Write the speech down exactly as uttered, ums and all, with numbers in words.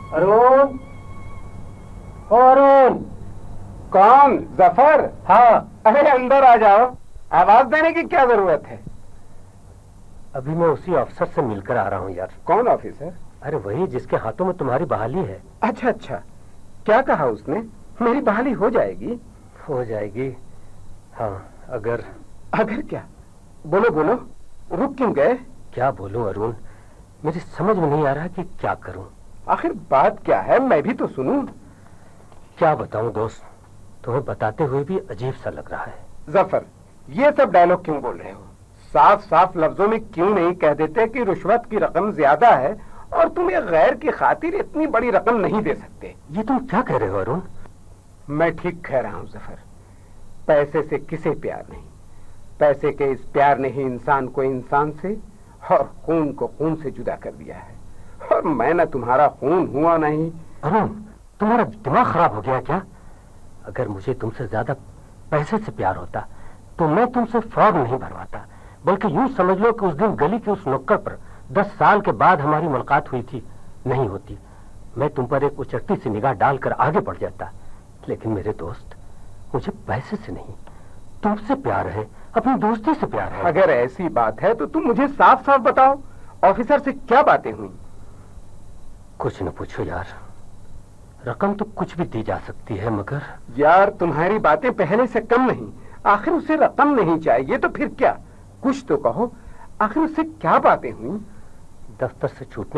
अरुण, ओ अरुण। कौन? जफर? हाँ। अरे अंदर आ जाओ, आवाज देने की क्या जरूरत है? अभी मैं उसी अफसर से मिलकर आ रहा हूँ यार। कौन ऑफिसर? अरे वही जिसके हाथों में तुम्हारी बहाली है। अच्छा अच्छा, क्या कहा उसने? मेरी बहाली हो जाएगी? हो जाएगी, हाँ। अगर अगर क्या? बोलो बोलो, रुक क्यों गए? क्या बोलूं अरुण, मेरी समझ में नहीं आ रहा कि क्या करूं। आखिर बात क्या है, मैं भी तो सुनूं। क्या बताऊं दोस्त, तुम्हें बताते हुए भी अजीब सा लग रहा है। जफर, ये सब डायलॉग क्यों बोल रहे हो? साफ साफ लफ्जों में क्यों नहीं कह देते कि रुश्वत की रकम ज्यादा है और तुम एक गैर की खातिर इतनी बड़ी रकम नहीं दे सकते? ये तुम क्या कह रहे हो अरुण? मैं ठीक कह रहा हूं जफर। पैसे से किसे प्यार नहीं, पैसे के इस प्यार ने ही इंसान को इंसान से और खून को खून से जुदा कर दिया है। और मैं ना तुम्हारा खून हुआ नहीं। अरुण, तुम्हारा दिमाग खराब हो गया क्या? अगर मुझे तुमसे ज्यादा पैसे से प्यार होता तो मैं तुमसे फॉर्म नहीं भरवाता, बल्कि यूं समझ लो कि उस दिन गली के उस नुक्कड़ पर दस साल के बाद हमारी मुलाकात हुई थी, नहीं होती। मैं तुम पर एक उचटती सी निगाह डालकर आगे बढ़ जाता। लेकिन मेरे दोस्त, मुझे पैसे से नहीं, तुमसे प्यार है, अपनी दोस्ती से प्यार है। अगर ऐसी बात है तो तुम मुझे साफ साफ बताओ, ऑफिसर से क्या बातें हुई? कुछ न पूछो यार, रकम तो कुछ भी दी जा सकती है, मगर यार तुम्हारी बातें पहले से कम नहीं। आखिर उसे रकम नहीं चाहिए तो फिर क्या? कुछ तो कहो, आखिर उससे क्या बातें हुई? दफ्तर से छूटने